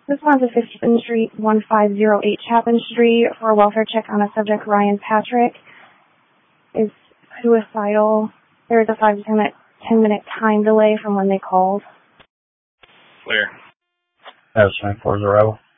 Response to 15th Street, 1508 Chapin Street for a welfare check on a subject, Ryan Patrick, is suicidal. There is a 5 to 10 minute time delay from when they called. Clear. That was 940.